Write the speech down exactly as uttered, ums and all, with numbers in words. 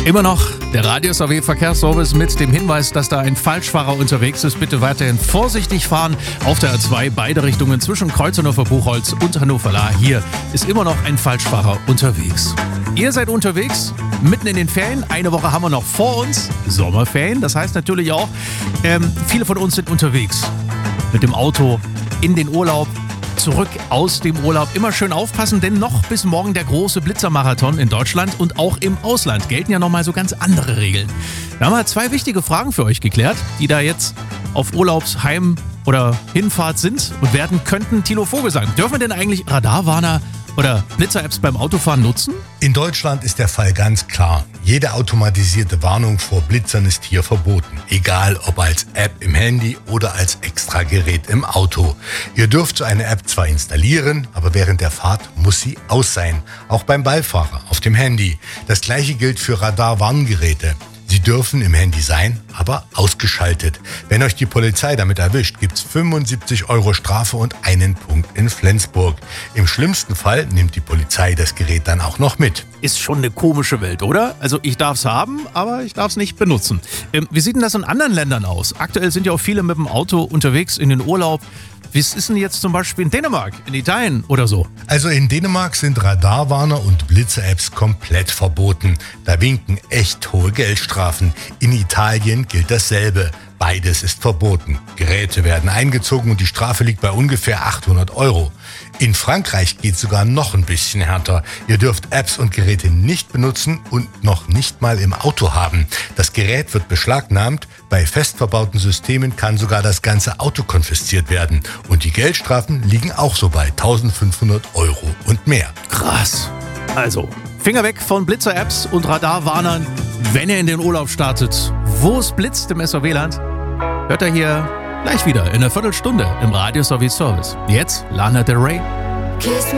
Immer noch der Radius A W Verkehrsservice mit dem Hinweis, dass da ein Falschfahrer unterwegs ist. Bitte weiterhin vorsichtig fahren auf der A zwei, beide Richtungen zwischen Kreuzneufer-Buchholz und Hannover-Laa. Hier ist immer noch ein Falschfahrer unterwegs. Ihr seid unterwegs, mitten in den Ferien. Eine Woche haben wir noch vor uns, Sommerferien. Das heißt natürlich auch, ähm, viele von uns sind unterwegs mit dem Auto in den Urlaub. Zurück aus dem Urlaub. Immer schön aufpassen, denn noch bis morgen der große Blitzermarathon in Deutschland und auch im Ausland gelten ja nochmal so ganz andere Regeln. Wir haben mal zwei wichtige Fragen für euch geklärt, die da jetzt auf Urlaubsheim oder Hinfahrt sind und werden könnten. Thilo Vogelsang, dürfen wir denn eigentlich Radarwarner oder Blitzer-Apps beim Autofahren nutzen? In Deutschland ist der Fall ganz klar. Jede automatisierte Warnung vor Blitzern ist hier verboten. Egal ob als App im Handy oder als Extragerät im Auto. Ihr dürft so eine App zwar installieren, aber während der Fahrt muss sie aus sein. Auch beim Beifahrer auf dem Handy. Das gleiche gilt für Radarwarngeräte. Sie dürfen im Handy sein, aber ausgeschaltet. Wenn euch die Polizei damit erwischt, gibt's fünfundsiebzig Euro Strafe und einen Punkt in Flensburg. Im schlimmsten Fall nimmt die Polizei das Gerät dann auch noch mit. Ist schon eine komische Welt, oder? Also ich darf es haben, aber ich darf es nicht benutzen. Ähm, wie sieht denn das in anderen Ländern aus? Aktuell sind ja auch viele mit dem Auto unterwegs in den Urlaub. Wie ist denn jetzt zum Beispiel in Dänemark, in Italien oder so? Also in Dänemark sind Radarwarner und Blitzer-Apps komplett verboten. Da winken echt hohe Geldstrafen. In Italien gilt dasselbe. Beides ist verboten. Geräte werden eingezogen und die Strafe liegt bei ungefähr achthundert Euro. In Frankreich geht es sogar noch ein bisschen härter. Ihr dürft Apps und Geräte nicht benutzen und noch nicht mal im Auto haben. Das Gerät wird beschlagnahmt. Bei fest verbauten Systemen kann sogar das ganze Auto konfisziert werden. Und die Geldstrafen liegen auch so bei eintausendfünfhundert Euro und mehr. Krass. Also, Finger weg von Blitzer-Apps und Radarwarnern, wenn ihr in den Urlaub startet. Wo es blitzt im S V W-Land, hört ihr hier gleich wieder in einer Viertelstunde im Radius A W Service. Jetzt Lana Del Rey.